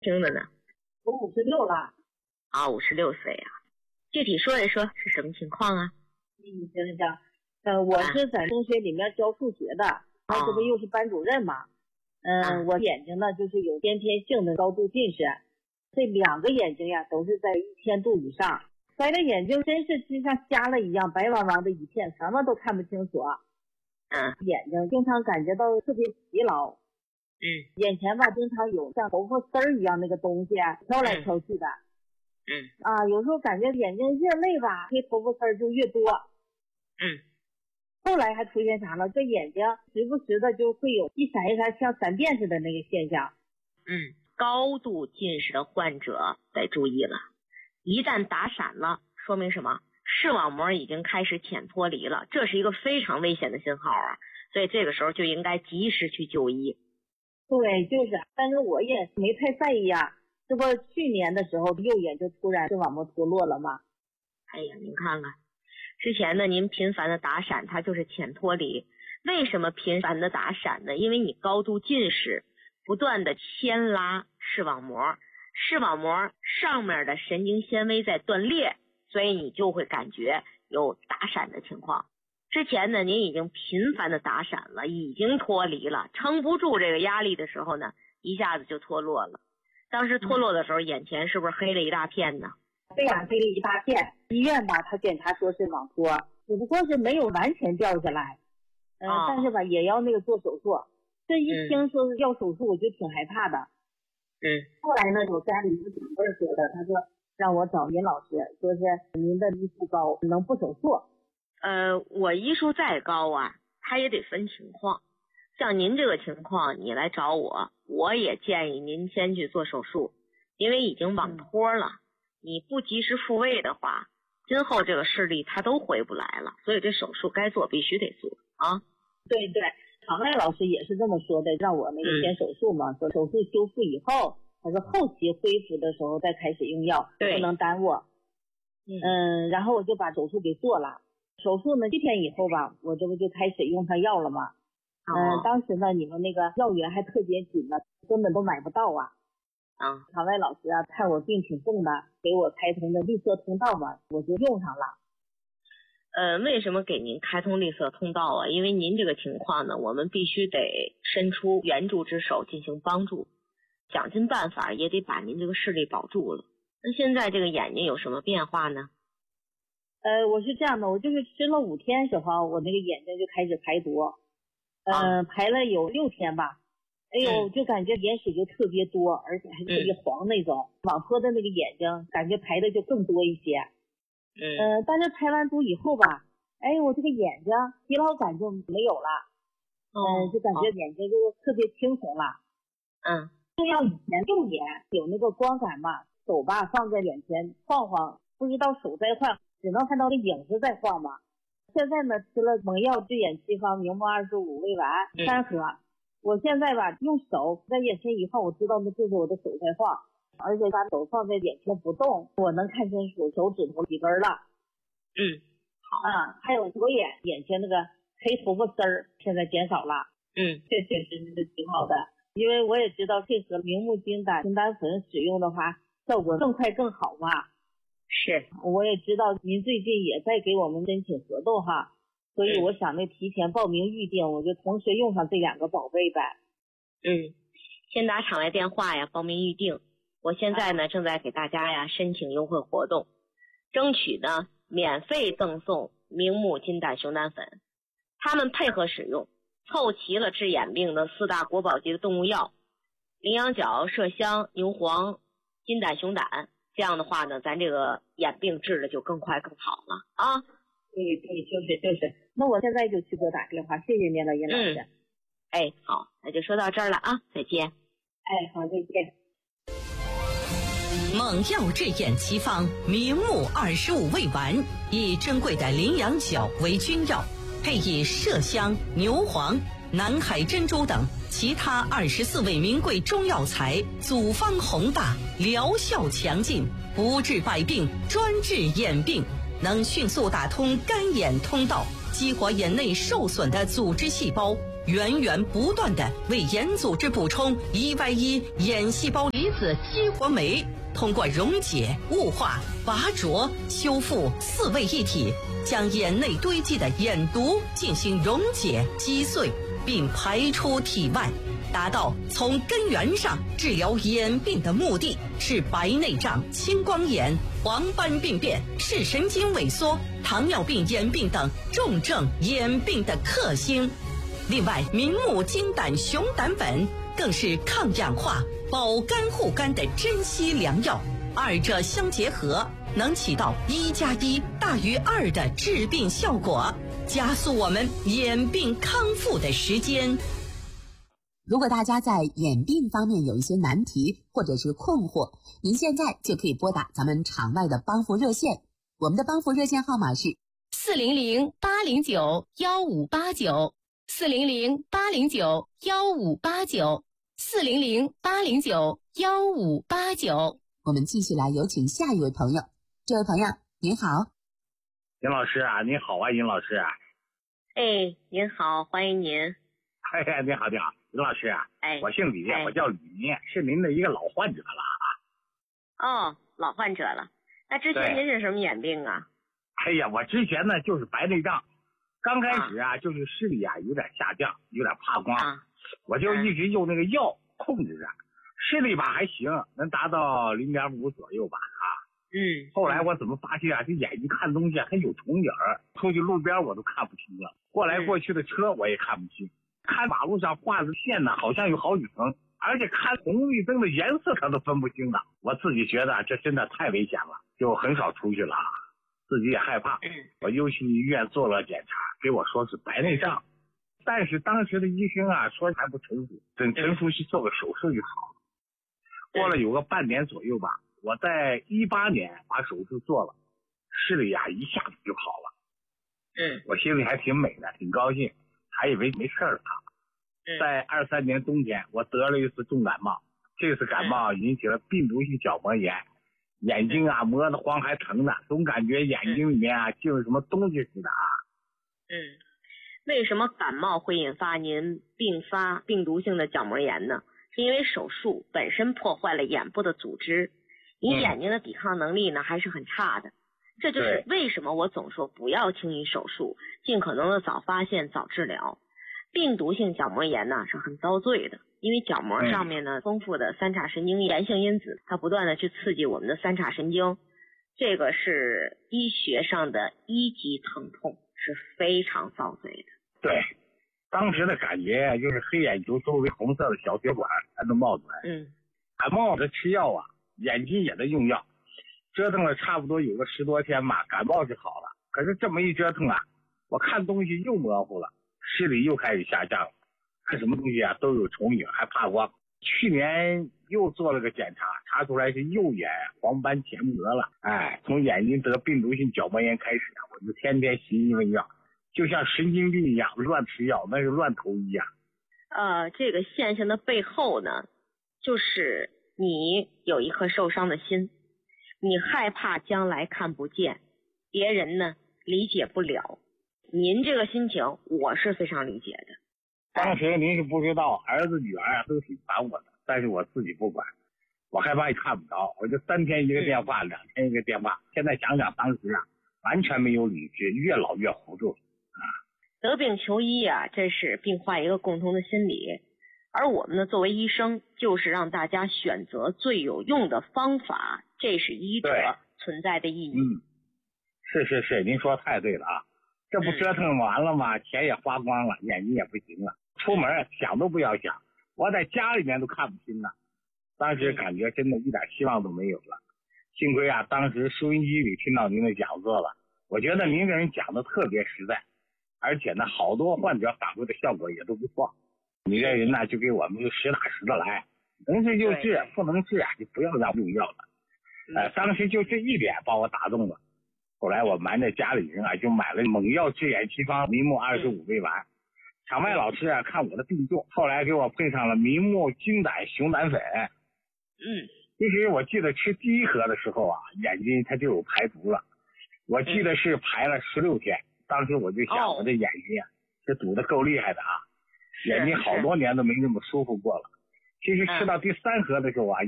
轻的呢？ 我56了。 啊，56岁啊。具体说一说是什么情况啊？ 行，我是在中学里面教数学的，这不又是班主任嘛。我眼睛呢就是有先天性的高度近视，这2个眼睛呀都是在1000度以上，白的眼睛真是就像瞎了一样，白茫茫的一片，什么都看不清楚。眼睛经常感觉到特别疲劳。眼前吧经常有像头发丝儿一样那个东西飘来飘去的。有时候感觉眼睛越累吧，这头发丝儿就越多。后来还出现啥了？这眼睛时不时的就会有一闪一闪像闪电似的那个现象。 高度近视的患者得注意了，一旦打闪了，说明什么？视网膜已经开始浅脱离了，这是一个非常危险的信号啊！所以这个时候就应该及时去就医。 对，就是，但是我也没太在意啊。这不去年的时候右眼就突然视网膜脱落了吗？ 哎呀，您看看，之前呢您频繁的打闪，它就是浅脱离。为什么频繁的打闪呢？因为你高度近视，不断的牵拉视网膜，视网膜上面的神经纤维在断裂，所以你就会感觉有打闪的情况。之前呢您已经频繁的打闪了，已经脱离了，撑不住这个压力的时候呢，一下子就脱落了。当时脱落的时候，眼前是不是黑了一大片呢？ 对呀，黑了一大片。医院吧，他检查说是网脱，只不过是没有完全掉下来。但是吧，也要那个做手术。这一听说是要手术，我就挺害怕的。后来呢，我家里一个长辈说的，他说让我找您老师，说是您的医术高，能不手术。 我医术再高啊，他也得分情况。像您这个情况，你来找我，我也建议您先去做手术，因为已经网脱了。你不及时复位的话，今后这个视力它都回不来了，所以这手术该做必须得做啊。 对对，常赖老师也是这么说的，让我那个先手术嘛，说手术修复以后，他说后期恢复的时候再开始用药，不能耽误。然后我就把手术给做了。手术呢7天以后吧，我这不就开始用上药了吗？当时呢你们那个药源还特别紧呢，根本都买不到啊。场外老师啊，看我病挺重的，给我开通的绿色通道嘛，我就用上了。 为什么给您开通绿色通道啊？因为您这个情况呢，我们必须得伸出援助之手进行帮助，想尽办法也得把您这个视力保住了。那现在这个眼睛有什么变化呢？ 我是这样的，我就是吃了5天时候，我那个眼睛就开始排毒。排了有6天吧。哎呦，就感觉眼屎就特别多，而且还特别黄那种。网脱的那个眼睛感觉排的就更多一些。但是排完毒以后吧，哎，我这个眼睛疲劳感就没有了。就感觉眼睛就特别清楚了。就像以前右眼有那个光感嘛，手吧放在眼前晃晃，不知道手在晃，只能看到那影子在晃嘛。现在呢，吃了蒙药治眼七方明目25味丸3盒。我现在吧用手在眼前一晃，我知道那就是我的手在晃，而且把手放在眼前不动，我能看清楚手指头几根了。还有左眼前那个黑头发丝儿现在减少了。这确实是挺好的，因为我也知道配合明目金胆清丹粉使用的话，效果更快更好嘛。 是， 我也知道您最近也在给我们申请合同哈。所以我想提前报名预定，我就同时用上这2个宝贝呗。 先打场外电话呀，报名预定。我现在呢正在给大家呀申请优惠活动，争取呢免费赠送明目金胆熊胆粉。他们配合使用，凑齐了治眼病的4大国宝级的动物药：羚羊角、麝香、牛黄、金胆熊胆。这样的话呢，咱这个眼病治的就更快更好了啊。 对，就是。那我现在就去给我打电话，谢谢您了，尹老师。 好，那就说到这儿了啊，再见。 好，再见。 猛药治眼七方明目25味丸，以珍贵的羚羊角为君药，配以麝香、牛黄、南海珍珠等其他24味名贵中药材，组方宏大，疗效强劲，不治百病，专治眼病。能迅速打通干眼通道，激活眼内受损的组织细胞， 源源不断地为眼组织补充1Y1眼细胞离子激活酶，通过溶解、雾化、拔灼、修复4位一体，将眼内堆积的眼毒进行溶解、击碎，并排出体外，达到从根源上治疗眼病的目的，是白内障、青光眼、黄斑病变、视神经萎缩、糖尿病眼病等重症眼病的克星。另外，明目金胆熊胆粉更是抗氧化、保肝护肝的珍稀良药，二者相结合，能起到1+1大于2的治病效果，加速我们眼病康复的时间。 如果大家在眼病方面有一些难题或者是困惑，您现在就可以拨打咱们场外的帮扶热线，我们的帮扶热线号码是 400-809-1589。400-809-1589 400-809-1589。 我们继续来有请下一位朋友。这位朋友您好。 尹老师啊，您好啊，尹老师啊。 哎，您好，欢迎您。 哎，您好，您好，尹老师啊。 哎， 我姓李，我叫李民，是您的一个老患者了啊。哦，老患者了。那之前您是什么眼病啊？ 哎呀，我之前呢就是白内障，刚开始啊就是视力啊有点下降，有点怕光，我就一直用那个药控制着，视力吧还行，能达到0.5左右吧啊。后来我怎么发现啊，这眼睛看东西还有重影，出去路边我都看不清了，过来过去的车我也看不清，看马路上画的线呢好像有好几层，而且看红绿灯的颜色它都分不清了。我自己觉得这真的太危险了，就很少出去了，自己也害怕。我又去医院做了检查，给我说是白内障，但是当时的医生啊说还不成熟，等成熟去做个手术就好了。过了有个半年左右吧，我在18年把手术做了，视力啊一下子就好了。我心里还挺美的，挺高兴，还以为没事了。在23年冬天，我得了一次重感冒，这次感冒引起了病毒性角膜炎，眼睛啊摸得慌还疼的，总感觉眼睛里面啊进了什么东西似的啊。 为什么感冒会引发您并发病毒性的角膜炎呢？是因为手术本身破坏了眼部的组织，你眼睛的抵抗能力呢还是很差的。这就是为什么我总说不要轻易手术，尽可能的早发现早治疗。病毒性角膜炎呢是很遭罪的，因为角膜上面呢丰富的三叉神经炎性因子，它不断的去刺激我们的三叉神经，这个是医学上的1级疼痛，是非常遭罪的。 对，当时的感觉就是黑眼球周围红色的小血管还能冒出来。感冒的吃药啊，眼睛也得用药，折腾了差不多有个10多天吧，感冒是好了。可是这么一折腾啊，我看东西又模糊了，视力又开始下降了，看什么东西啊都有重影，还怕光。去年又做了个检查，查出来是右眼黄斑前膜了。从眼睛得病毒性角膜炎开始，我就天天寻医问药，就像神经病一样乱吃药，那是乱投医啊。 这个现象的背后呢，就是你有一颗受伤的心，你害怕将来看不见，别人呢理解不了。您这个心情我是非常理解的。 当时您是不知道，儿子女儿都挺烦我的，但是我自己不管，我害怕也看不着，我就3天一个电话，2天一个电话。现在想想当时啊，完全没有理智，越老越糊涂。 得病求医啊，这是病患一个共同的心理，而我们呢作为医生，就是让大家选择最有用的方法，这是医者存在的意义。 是，您说太对了啊！这不折腾完了吗？钱也花光了，眼睛也不行了，出门想都不要想，我在家里面都看不清了。当时感觉真的一点希望都没有了。幸亏啊，当时收音机里听到您的讲座了，我觉得您这人讲的特别实在，而且呢，好多患者反馈的效果也都不错。你这人呢，就给我们就实打实的来，能治就治，不能治啊，就不要让用药了。当时就这一点把我打动了。后来我瞒着家里人啊，就买了猛药治眼奇方明目25味丸。场外老师啊，看我的病重，后来给我配上了明目金胆熊胆粉。其实我记得吃第1盒的时候啊，眼睛它就有排毒了。我记得是排了16天，当时我就想我这眼睛啊，这堵得够厉害的啊。 眼睛好多年都没那么舒服过了。其实吃到第3盒的时候啊，